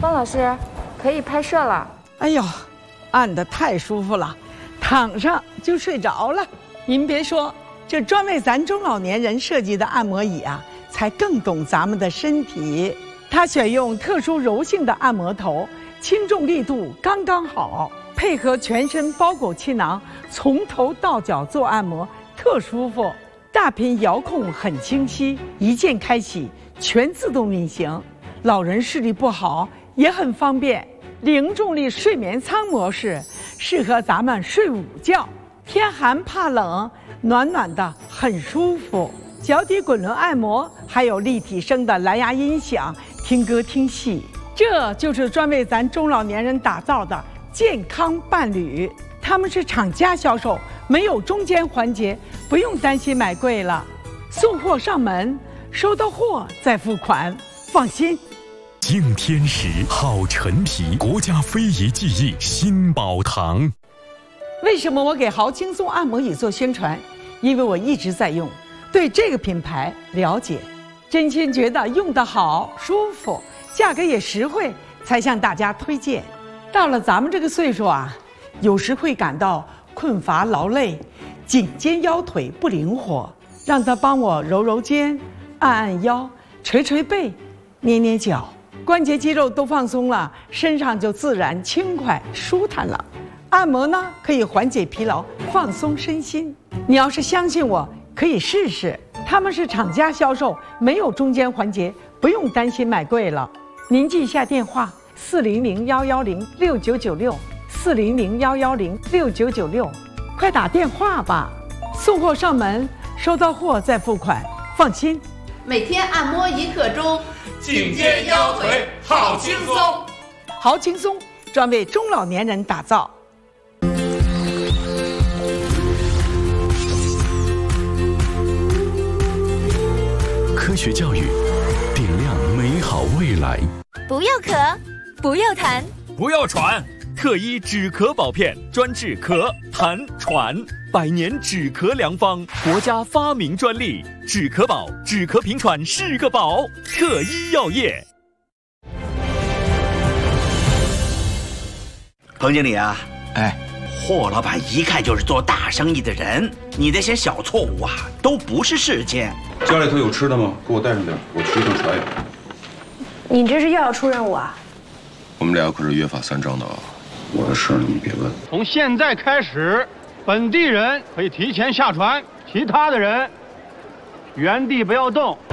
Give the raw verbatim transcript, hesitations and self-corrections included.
方老师，可以拍摄了。 哎呦，按得太舒服了，躺上就睡着了。您别说，这专为咱中老年人设计的按摩椅啊，才更懂咱们的身体。它选用特殊柔性的按摩头，轻重力度刚刚好，配合全身包裹气囊，从头到脚做按摩，特舒服。大屏遥控很清晰，一键开启，全自动运行。老人视力不好也很方便。零重力睡眠舱模式适合咱们睡午觉，天寒怕冷，暖暖的很舒服。脚底滚轮按摩，还有立体声的蓝牙音响，听歌听戏。这就是专为咱中老年人打造的健康伴侣。他们是厂家销售，没有中间环节，不用担心买贵了。送货上门，收到货再付款，放心。 敬天时好陈皮，国家非遗技艺新宝堂。 为什么我给豪轻松按摩椅做宣传？因为我一直在用，对这个品牌了解，真心觉得用得好、舒服，价格也实惠，才向大家推荐。到了咱们这个岁数啊，有时会感到困乏劳累，颈肩腰腿不灵活，让他帮我揉揉肩，按按腰，捶捶背，捏捏脚，关节肌肉都放松了，身上就自然轻快舒坦了。按摩呢，可以缓解疲劳，放松身心。你要是相信我，可以试试。他们是厂家销售，没有中间环节，不用担心买贵了。您记一下电话：四零零幺幺零六九九六，四零零幺幺零六九九六，快打电话吧。送货上门，收到货再付款，放心。 每天按摩一刻钟， 颈肩腰腿好轻松。 好轻松，专为中老年人打造。 科学教育，点亮美好未来。 不要咳，不要痰， 不要喘。 特医止咳保片，专治咳、痰、喘，百年止咳良方，国家发明专利。止咳宝，止咳平喘是个宝。特医药业。 彭经理啊， 哎， 霍老板一看就是做大生意的人，你那些小错误啊，都不是事情。 家里头有吃的吗？给我带上点，我去一趟茶园。 你这是又要出任务啊？ 我们俩可是约法三章的啊。我的事你别问。 从现在开始，本地人可以提前下船，其他的人原地不要动。